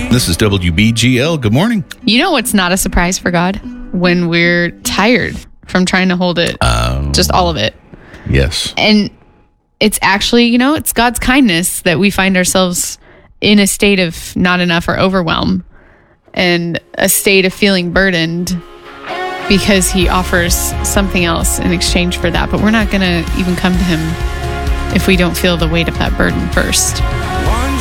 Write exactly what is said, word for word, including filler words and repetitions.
This is W B G L. Good morning. You know what's not a surprise for God? When we're tired from trying to hold it. Um, Just all of it. Yes. And it's actually, you know, it's God's kindness that we find ourselves in a state of not enough or overwhelm and a state of feeling burdened because he offers something else in exchange for that. But we're not going to even come to him if we don't feel the weight of that burden first.